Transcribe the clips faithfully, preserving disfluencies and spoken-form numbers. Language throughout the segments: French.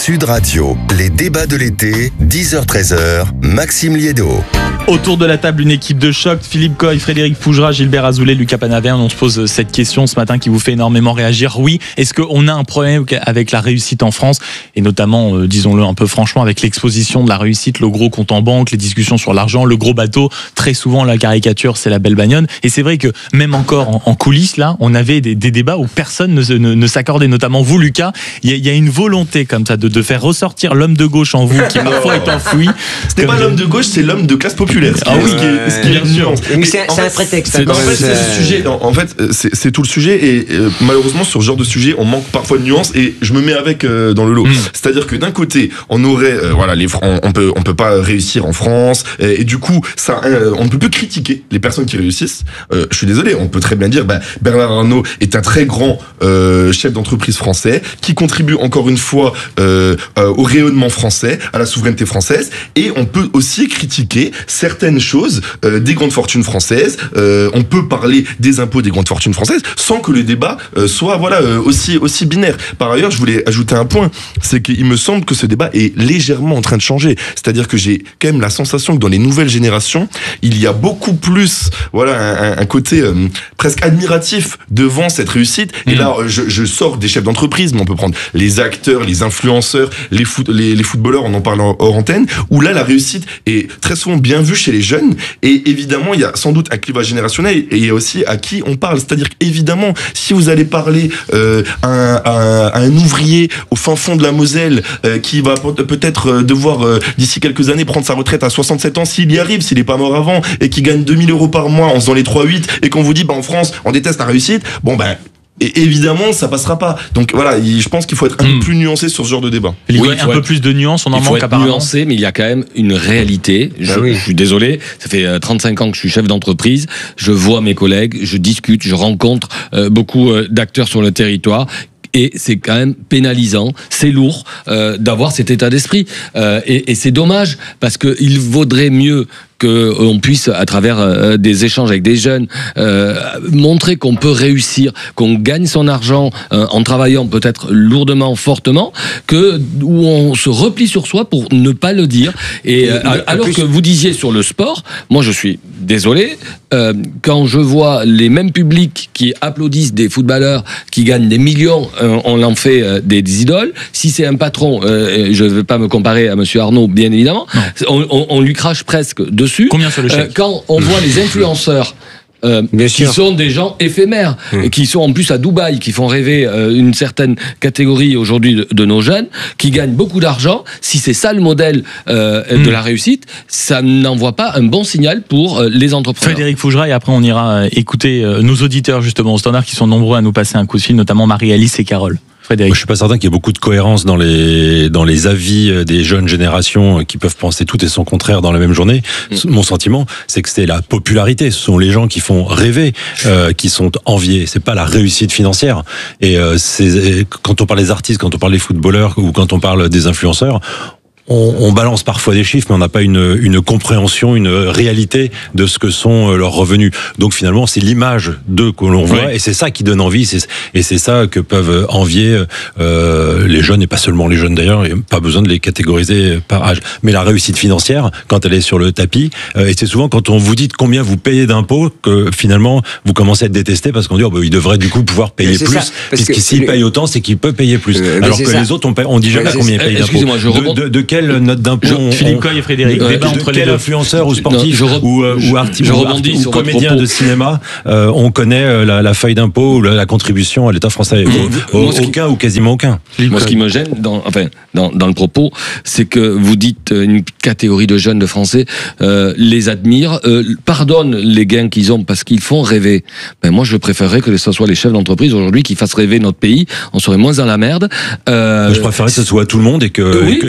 Sud Radio, les débats de l'été, dix heures treize heures, Maxime Liédo. Autour de la table, une équipe de choc, Philippe Coy, Frédéric Fougera, Gilbert Azoulay, Lucas Panaverne. On se pose cette question ce matin qui vous fait énormément réagir. Oui, est-ce qu'on a un problème avec la réussite en France, et notamment, euh, disons-le un peu franchement, avec l'exposition de la réussite, le gros compte en banque, les discussions sur l'argent, le gros bateau, très souvent la caricature, c'est la belle bagnole. Et c'est vrai que même encore en, en coulisses, là, on avait des, des débats où personne ne, ne, ne s'accordait, notamment vous, Lucas. Il y, y a une volonté comme ça de, de faire ressortir l'homme de gauche en vous, qui parfois est enfoui. C'était pas l'homme de gauche, c'est l'homme de classe populaire. Ah oui, ce qui est, ce qui est bien sûr. Mais c'est, c'est un prétexte. C'est, en fait, c'est le sujet. En, en fait, c'est, c'est tout le sujet. Et euh, malheureusement, sur ce genre de sujet, on manque parfois de nuances. Et je me mets avec euh, dans le lot. Mmh. C'est-à-dire que d'un côté, on aurait, euh, voilà, les, on, on peut, on peut pas réussir en France. Et, et du coup, ça, euh, on ne peut plus critiquer les personnes qui réussissent. Euh, je suis désolé. On peut très bien dire, bah, Bernard Arnault est un très grand euh, chef d'entreprise français qui contribue encore une fois euh, euh, au rayonnement français, à la souveraineté française. Et on peut aussi critiquer certaines choses euh, des grandes fortunes françaises. Euh, on peut parler des impôts des grandes fortunes françaises sans que le débat euh, soit voilà euh, aussi aussi binaire. Par ailleurs, je voulais ajouter un point, c'est qu'il me semble que ce débat est légèrement en train de changer. C'est-à-dire que j'ai quand même la sensation que dans les nouvelles générations, il y a beaucoup plus voilà un, un côté euh, presque admiratif devant cette réussite. Mmh. Et là, je, je sors des chefs d'entreprise, mais on peut prendre les acteurs, les influenceurs, les foot, les, les footballeurs, on en parle hors antenne, où là la réussite est très souvent bien vue chez les jeunes. Et évidemment, il y a sans doute un clivage générationnel et il y a aussi à qui on parle. C'est-à-dire qu'évidemment, si vous allez parler euh, à, un, à, un, à un ouvrier au fin fond de la Moselle euh, qui va peut-être devoir euh, d'ici quelques années prendre sa retraite à soixante-sept ans, s'il y arrive, s'il n'est pas mort avant, et qui gagne deux mille euros par mois en faisant les trois huit, et qu'on vous dit bah, en France, on déteste la réussite, bon ben... Et évidemment, ça passera pas. Donc voilà, je pense qu'il faut être un mmh. peu plus nuancé sur ce genre de débat. Oui, oui, un peu être... plus de nuances, on en il manque faut apparemment. être nuancé, mais il y a quand même une réalité. Je, bah oui. je suis désolé, ça fait trente-cinq ans que je suis chef d'entreprise. Je vois mes collègues, je discute, je rencontre euh, beaucoup euh, d'acteurs sur le territoire. Et c'est quand même pénalisant, c'est lourd euh, d'avoir cet état d'esprit. Euh, et, et c'est dommage, parce qu'il vaudrait mieux qu'on puisse, à travers euh, des échanges avec des jeunes, euh, montrer qu'on peut réussir, qu'on gagne son argent euh, en travaillant peut-être lourdement, fortement, que où on se replie sur soi pour ne pas le dire. Et euh, alors plus... que vous disiez sur le sport, moi je suis désolé, euh, quand je vois les mêmes publics qui applaudissent des footballeurs qui gagnent des millions, euh, on en fait euh, des, des idoles. Si c'est un patron, euh, je ne vais pas me comparer à Monsieur Arnault, bien évidemment, on, on, on lui crache presque dessus. Combien sur le chèque ? euh, Quand on voit les influenceurs Euh, qui sûr. sont des gens éphémères, mmh. et qui sont en plus à Dubaï, qui font rêver euh, une certaine catégorie aujourd'hui de, de nos jeunes, qui gagnent beaucoup d'argent. Si c'est ça le modèle euh, mmh. de la réussite, ça n'envoie pas un bon signal pour euh, les entrepreneurs. Frédéric Fougera, et après on ira écouter euh, nos auditeurs justement au standard qui sont nombreux à nous passer un coup de fil, notamment Marie-Alice et Carole. Frédéric. Moi, je suis pas certain qu'il y ait beaucoup de cohérence dans les dans les avis des jeunes générations qui peuvent penser tout et son contraire dans la même journée. Mmh. Mon sentiment, c'est que c'est la popularité. Ce sont les gens qui font rêver, euh, qui sont enviés. C'est pas la réussite financière. Et euh, c'est quand on parle des artistes, quand on parle des footballeurs ou quand on parle des influenceurs, On, on balance parfois des chiffres, mais on n'a pas une, une compréhension, une réalité de ce que sont leurs revenus. Donc finalement, c'est l'image d'eux que l'on voit, oui. et c'est ça qui donne envie, c'est, et c'est ça que peuvent envier euh, les jeunes, et pas seulement les jeunes d'ailleurs, il n'y a pas besoin de les catégoriser par âge. Mais la réussite financière, quand elle est sur le tapis, euh, et c'est souvent quand on vous dit combien vous payez d'impôts, que finalement, vous commencez à être détesté, parce qu'on dit, oh, bah, il devrait du coup pouvoir payer plus, ça, puisqu'il s'il paye autant, c'est qu'il peut payer plus. Euh, Alors que ça. Les autres, on, paye, on dit jamais combien ils payent d'impôts. Excusez-moi, je rebond. De, de, de quelle note d'impôt on, Philippe Coy et Frédéric, euh, débat de entre quel les deux. influenceur ou sportif non, re... ou, euh, ou, arti- je ou, rebondis arti- ou sur comédien de cinéma, euh, on connaît euh, la, la feuille d'impôt ou la, la contribution à l'État français. Mmh. Au, Moi, aucun qui... ou quasiment aucun. Moi, ce qui me gêne dans, enfin, dans, dans le propos, c'est que vous dites une catégorie de jeunes de Français euh, les admirent, euh, pardonnent les gains qu'ils ont parce qu'ils font rêver. Ben, moi, je préférerais que ce soit les chefs d'entreprise aujourd'hui qui fassent rêver notre pays. On serait moins dans la merde. Euh, je préférerais que ce soit tout le monde et que, euh, oui, que, bien qu'on, évidemment.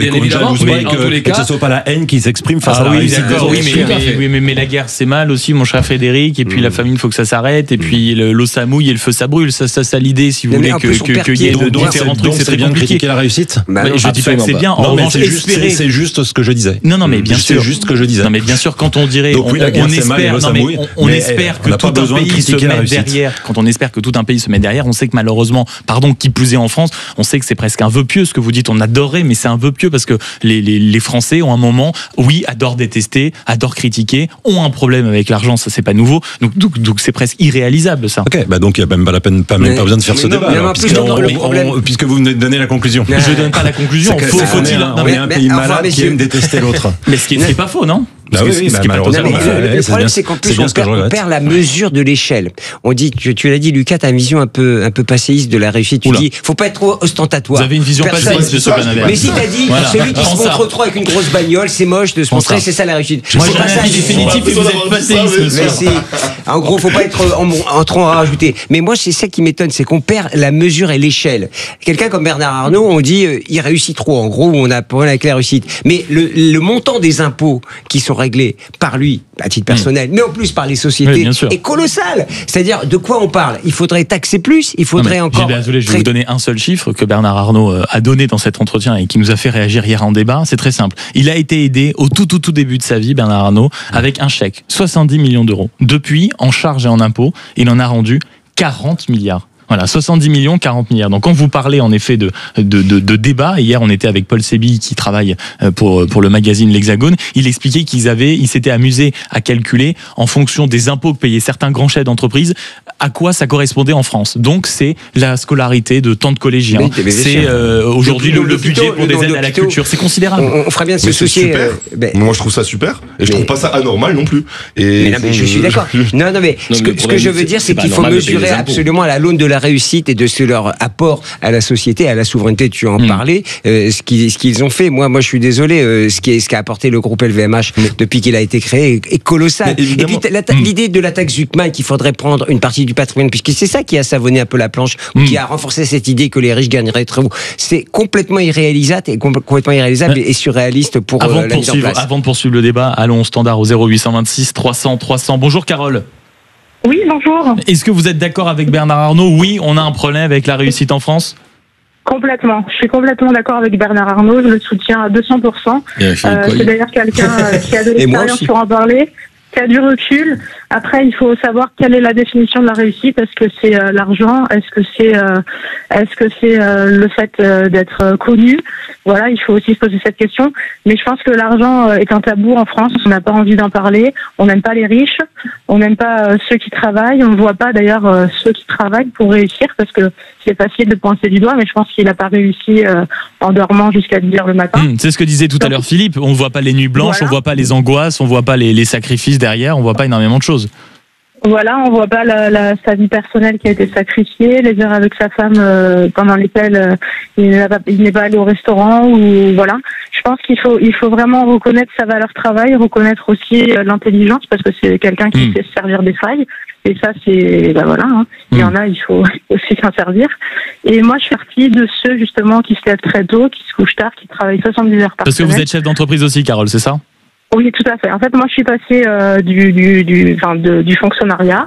jalouse mais pas en et que, tous les et que cas- ce soit pas la haine qui s'exprime face Ah à la oui, réussite des d'accord, autres. oui, mais, Tout à mais- fait. oui, mais, mais la guerre c'est mal aussi, mon cher Frédéric, et puis Mm. la famine, il faut que ça s'arrête, et puis le- l'eau ça mouille et le feu ça brûle, ça, ça, ça l'idée, si vous Mais voulez, en que, plus, on que, perd que y ait pied. de Donc, différents c'est- trucs, donc, c'est très bien de compliqué. critiquer la réussite. Bah Mais non. je dis pas que absolument c'est pas. bien, en Non, mais revanche, c'est juste, espérer. c'est- c'est juste ce que je disais. Non, non, mais bien C'est sûr. juste ce que je disais. Non, mais bien sûr, quand on dirait, Donc oui, on, la guerre, on c'est mal et espère, l'eau, ça non, mais mouille, on, on mais, espère on que n'a pas tout un besoin de pays se critiquer la mette réussite. derrière. Quand on espère que tout un pays se met derrière, on sait que malheureusement, pardon, qui plus est en France, on sait que c'est presque un vœu pieux ce que vous dites. On adorerait, mais c'est un vœu pieux parce que les, les, les Français ont un moment, oui, adorent détester, adorent critiquer, ont un problème avec l'argent, ça c'est pas nouveau. Donc, donc, donc c'est presque irréalisable ça. Ok, bah donc il n'y a même pas la peine, pas, même Mais- pas besoin de faire mais ce non, débat. mais alors, en plus, puisque, non, on- le on- problème- puisque vous venez de donner la conclusion. Mais- Je donne pas la conclusion. C'est que- Faut, c'est qu'on faut-il, est un, non, on mais, est un mais- pays mais malade enfin, qui messieurs- aime détester l'autre. mais ce qui n'est pas faux, non? Bah Parce oui, que oui, ce bah, qui est pas malheureusement, totalement Non, mais faux. bah, le- ouais, le c'est problème, bien- c'est qu'en c'est plus, bien on ce que je perd, on regrette. perd la mesure de l'échelle. On dit, tu, tu l'as dit, Lucas, tu as une vision un peu, un peu passéiste de la réussite. Tu Oula. dis, faut pas être trop ostentatoire. Vous avez une vision Personne- passéiste de ce Canadien. Mais si t'as dit, Voilà. celui qui se Prends ça. montre trop avec une grosse bagnole, c'est moche de se Prends montrer, ça. c'est ça la réussite. Moi C'est j'ai pas un ça, avis il- définitif et vous êtes passéiste, monsieur. Merci. En gros, faut pas être en, en trop à rajouter. Mais moi, c'est ça qui m'étonne, c'est qu'on perd la mesure et l'échelle. Quelqu'un comme Bernard Arnault, on dit, euh, il réussit trop. En gros, on a problème avec la réussite. Mais le, le montant des impôts qui sont réglés par lui, à titre personnel, mais en plus par les Oui, sociétés, bien sûr. est colossal. C'est-à-dire, de quoi on parle? Il faudrait taxer plus, il Non, faudrait mais encore... Gilbert Azoulay, je vais très- vous donner un seul chiffre que Bernard Arnault euh, a donné dans cet entretien et qui nous a fait réagir hier en débat. C'est très simple. Il a été aidé au tout, tout, tout début de sa vie, Bernard Arnault, avec un chèque, soixante-dix millions d'euros. Depuis, en charges et en impôts, il en a rendu quarante milliards. Voilà, soixante-dix millions, quarante milliards. Donc quand vous parlez en effet de, de, de, de débat, hier on était avec Paul Sébi qui travaille pour, pour le magazine L'Hexagone, il expliquait qu'ils avaient, ils s'étaient amusés à calculer en fonction des impôts que payaient certains grands chefs d'entreprise, à quoi ça correspondait en France. Donc c'est la scolarité de tant de collégiens. Mais- mais bien C'est sûr. euh, aujourd'hui Le- le, le- le budget l'hôpital, pour des le- aides à la l'hôpital. culture. C'est considérable. On, on ferait bien de se Mais c'est soucier... super. euh, ben, Moi, je trouve ça super. Et je Mais- trouve pas ça anormal non plus. Et Mais non, mais je suis d'accord. Non, non, mais Non, ce mais que, le ce que je problème, veux dire, c'est c'est pas qu'il faut normal de payer mesurer les impôts. absolument à la l'aune de la réussite et de ce leur apport à la société, à la souveraineté. Tu en Mm. parlais, euh, ce qu'ils ce qu'ils ont fait. Moi, moi, je suis désolé. euh, ce qui est, ce qu'a apporté le groupe L V M H depuis qu'il a été créé est, est colossal. Mais Et évidemment. puis la ta- Mm. l'idée de la taxe Zuckman qu'il faudrait prendre une partie du patrimoine, puisque c'est ça qui a savonné un peu la planche, ou Mm. qui a renforcé cette idée que les riches gagneraient très haut. C'est complètement irréalisable et com- complètement irréalisable Mais- et surréaliste pour Avant euh, de, la mise en poursuivre, place. avant de poursuivre le débat, allons au standard au zéro huit cent vingt-six trois cents trois cents. Bonjour Carole. Oui, bonjour. Est-ce que vous êtes d'accord avec Bernard Arnault? Oui, on a un problème avec la réussite en France. Complètement. Je suis complètement d'accord avec Bernard Arnault. Je le soutiens à deux cents pour cent. Et Philippe Euh, Coy. c'est d'ailleurs quelqu'un euh, qui a de Et moi l'expérience aussi. pour en parler, qui a du recul. Après, il faut savoir quelle est la définition de la réussite. Est-ce que c'est euh, l'argent? Est-ce que c'est euh, est-ce que c'est euh, le fait euh, d'être euh, connu? Voilà, il faut aussi se poser cette question. Mais je pense que l'argent euh, est un tabou en France. On n'a pas envie d'en parler. On n'aime pas les riches. On n'aime pas euh, ceux qui travaillent. On ne voit pas d'ailleurs euh, ceux qui travaillent pour réussir parce que c'est facile de pointer du doigt. Mais je pense qu'il n'a pas réussi euh, en dormant jusqu'à dix heures le matin. Hum, c'est ce que disait tout à l'heure Philippe. On ne voit pas les nuits blanches, Voilà. on voit pas les angoisses, on voit pas les, les sacrifices derrière, on voit pas énormément de choses. Voilà, on voit pas la, la, sa vie personnelle qui a été sacrifiée, les heures avec sa femme euh, pendant lesquelles euh, il n'est pas, il n'est pas allé au restaurant ou voilà. Je pense qu'il faut il faut vraiment reconnaître sa valeur travail, reconnaître aussi euh, l'intelligence parce que c'est quelqu'un qui Mm. sait se servir des failles et ça c'est ben voilà, hein. Il y en a, il faut aussi s'en servir. Et moi je fais partie de ceux justement qui se lèvent très tôt, qui se couchent tard, qui travaillent soixante-dix heures par Parce que semaine. vous êtes chef d'entreprise aussi, Carole, c'est ça? Oui, tout à fait. En fait, moi, je suis passée euh, du, du, du, enfin, de, du fonctionnariat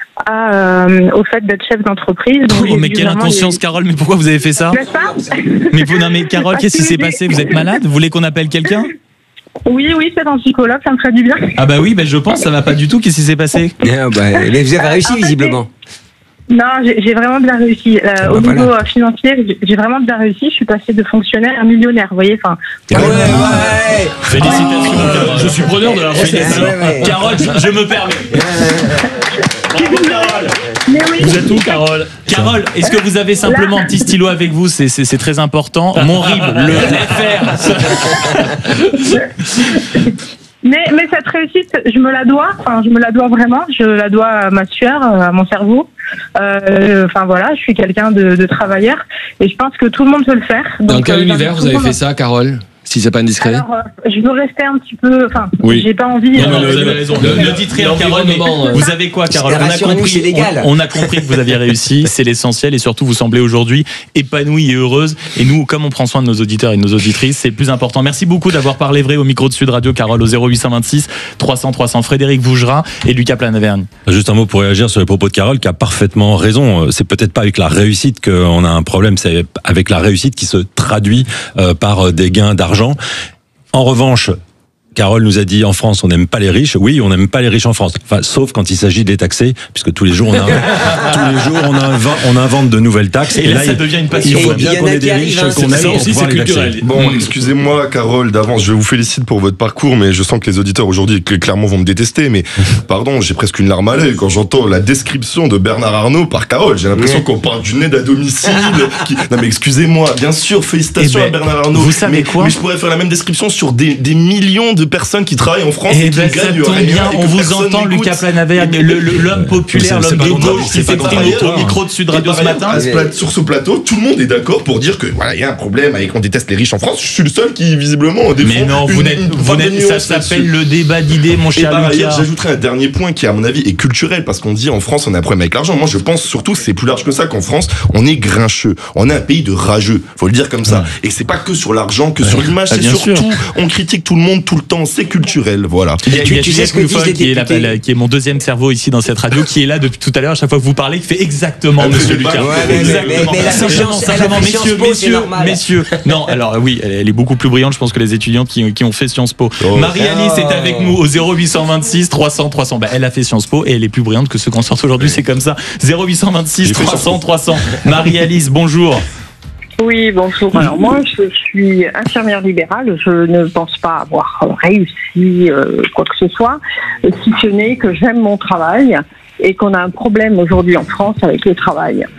à, euh, au fait d'être chef d'entreprise. Donc, Oh, j'ai mais vu quelle vraiment inconscience, les- Carole, mais pourquoi vous avez fait ça? N'est-ce pas? Mais, vous- non, mais Carole, qu'est-ce qui s'est passé? Vous êtes malade? Vous voulez qu'on appelle quelqu'un? Oui, oui, c'est un psychologue, ça me ferait du bien. Ah bah oui, bah je pense, ça va pas du tout. Qu'est-ce qui s'est passé? Ah, bah, mais vous avez réussi En fait, visiblement. Non, j'ai j'ai vraiment bien réussi. Euh, Ah, au bah, niveau voilà. euh, financier, j'ai- j'ai vraiment bien réussi. Je suis passée de fonctionnaire à millionnaire, vous voyez. Enfin, Ah ouais, ouais. Félicitations, Carole. Je suis preneur de la Félicitations. Ouais, ouais. Carole, je, je me permets. Bravo, Carole. mais oui. Vous êtes où, Carole? Carole, est-ce que vous avez simplement un petit stylo avec vous? C'est c'est- c'est très important. Mon R I B, le F R. Mais, mais cette réussite, je me la dois. Enfin, je me la dois vraiment. Je la dois à ma sueur, à mon cerveau. Euh, Enfin voilà, je suis quelqu'un de, de travailleur et je pense que tout le monde peut le faire. Dans Donc, quel euh, univers j'invite vous tout le avez monde fait ça, Carole? Si c'est pas indiscret. Alors, euh, je veux rester un petit peu. Enfin, Oui. j'ai pas envie. Non, mais euh, vous avez raison. le- Ne dites rien, Carole, mais l'environnement, vous avez quoi, Carole? On a Rassurez-nous, compris, c'est légal. on, on a compris que vous aviez réussi, c'est l'essentiel, et surtout, vous semblez aujourd'hui épanouie et heureuse. Et nous, comme on prend soin de nos auditeurs et de nos auditrices, c'est le plus important. Merci beaucoup d'avoir parlé vrai au micro de Sud Radio, Carole, au zéro huit cent vingt-six trois cents trois cents. Frédéric Vougerat et Lucas Planavergne. Juste un mot pour réagir sur les propos de Carole, qui a parfaitement raison. C'est peut-être pas avec la réussite qu'on a un problème, c'est avec la réussite qui se traduit euh, par des gains d'argent. En revanche, Carole nous a dit en France on n'aime pas les riches. Oui, on n'aime pas les riches en France. Enfin, sauf quand il s'agit de les taxer, puisque tous les jours on, a, tous les jours on, invente, on invente de nouvelles taxes. Et, et là, là, ça il, devient une passion. Il faut Et bien il y en qu'on a ait qui des arrivent, riches hein, qu'on c'est aime ça pour aussi, pouvoir c'est les taxer. culturel. Bon, excusez-moi, Carole, d'avance, je vous félicite pour votre parcours, mais je sens que les auditeurs aujourd'hui, clairement, vont me détester. Mais pardon, j'ai presque une larme à l'œil quand j'entends la description de Bernard Arnault par Carole. J'ai l'impression qu'on parle d'une aide à domicile. Qui... Non, mais excusez-moi, bien sûr, félicitations eh ben, à Bernard Arnault. Vous savez mais, quoi mais je pourrais faire la même description sur des, des millions de personnes qui travaillent en France et, et qui ben, gagnent ça tombe rien. bien, Et on que vous personne entend, n'écoute. Lucas Planavergne, le- le- l'homme populaire, C'est- c'est l'homme pas de contradictoire, gauche qui c'est pas s'exprime contradictoire. au micro de Sud Et Radio par ce ailleurs, matin. à ce plat- sur ce plateau, tout le monde est d'accord pour dire que voilà, il y a un problème avec on déteste les riches en France. Je suis le seul qui visiblement défend. Mais non, vous une- n'êtes, une vous forme de n'êtes, ça nuance s'appelle là-dessus. le débat d'idées, mon Et cher par ailleurs, Lucas. j'ajouterai un dernier point qui, à mon avis, est culturel, parce qu'on dit en France, on a un problème avec l'argent. Moi, je pense surtout que c'est plus large que ça, qu'en France, on est grincheux. On est un pays de rageux. Faut le dire comme ça. Et c'est pas que sur l'argent, que sur l'image, Ah, c'est bien sur sûr. tout. On critique tout le monde tout le temps. C'est culturel. Voilà. Il y a, il y a Tu sais Juliette ce que disent Muffa les qui est, là, députés. la- qui est mon deuxième cerveau ici dans cette radio, qui est là depuis tout à l'heure, à chaque fois que vous parlez, qui fait exactement, Ah, mais monsieur c'est pas- Lucas. Ouais, mais- Exactement. mais- mais la Simplement, Sciences- simplement, la Sciences messieurs, Po, c'est messieurs, normal. messieurs. Non, alors oui, elle, elle est beaucoup plus brillante, je pense, que les étudiantes qui, qui ont fait Sciences Po. Oh. Marie-Alice Oh. est avec nous au zéro huit cent vingt-six trois cents trois cents. Bah, elle a fait Sciences Po et elle est plus brillante que ceux qu'on sort aujourd'hui, c'est comme ça. zéro huit cent vingt-six trois cents trois cents. Marie-Alice, bonjour. Oui, bonjour. Alors moi, je suis infirmière libérale. Je ne pense pas avoir réussi euh, quoi que ce soit, si ce n'est que j'aime mon travail et qu'on a un problème aujourd'hui en France avec le travail.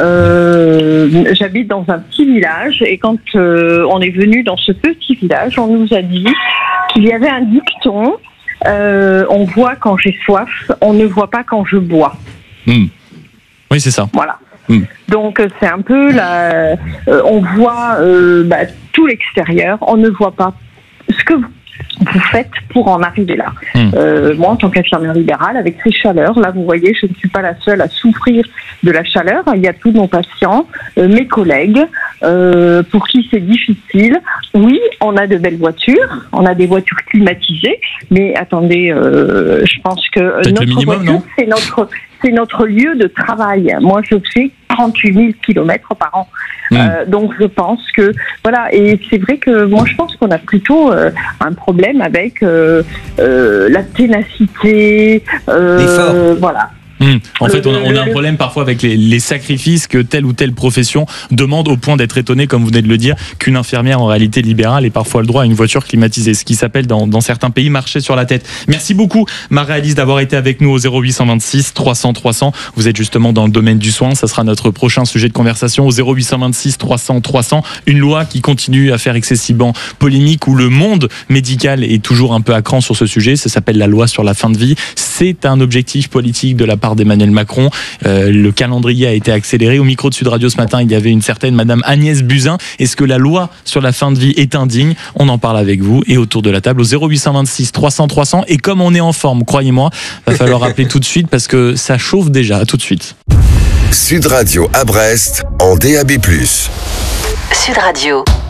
Euh, j'habite dans un petit village et quand euh, on est venu dans ce petit village, on nous a dit qu'il y avait un dicton euh, on voit quand j'ai soif, on ne voit pas quand je bois. Hmm. Oui, c'est ça. Voilà. Mm. Donc euh, c'est un peu la, euh, on voit euh, bah, tout l'extérieur, on ne voit pas ce que vous vous faites pour en arriver là. Mm. Euh, moi, en tant qu'infirmière libérale, avec ces chaleurs, là, vous voyez, je ne suis pas la seule à souffrir de la chaleur. Il y a tous nos patients, euh, mes collègues, euh, pour qui c'est difficile. Oui, on a de belles voitures, on a des voitures climatisées, mais attendez, euh, je pense que Peut-être notre le minimum, voiture, non c'est notre c'est notre lieu de travail. Moi, je fais quarante-huit mille kilomètres par an. Mmh. Euh, donc, je pense que, voilà, et c'est vrai que moi, je pense qu'on a plutôt euh, un problème avec euh, euh, la ténacité, euh, L'effort. voilà. Mmh. En Le- fait, on a, on a un le- problème parfois avec les, les sacrifices que telle ou telle profession demande, au point d'être étonné, comme vous venez de le dire, qu'une infirmière en réalité libérale ait parfois le droit à une voiture climatisée, ce qui s'appelle dans, dans certains pays marcher sur la tête. Merci beaucoup, Marie-Alice, d'avoir été avec nous au zéro huit cent vingt-six trois cents trois cents. Vous êtes justement dans le domaine du soin, ça sera notre prochain sujet de conversation au zéro huit cent vingt-six trois cents trois cents. Une loi qui continue à faire excessivement polémique, où le monde médical est toujours un peu à cran sur ce sujet. Ça s'appelle la loi sur la fin de vie. C'est un objectif politique de la part d'Emmanuel Macron. Euh, le calendrier a été accéléré. Au micro de Sud Radio ce matin, il y avait une certaine Madame Agnès Buzyn. Est-ce que la loi sur la fin de vie est indigne? On en parle avec vous et autour de la table au zéro huit cent vingt-six trois cents trois cents. Et comme on est en forme, croyez-moi, va falloir appeler tout de suite parce que ça chauffe déjà. À tout de suite. Sud Radio à Brest en D A B plus. Sud Radio.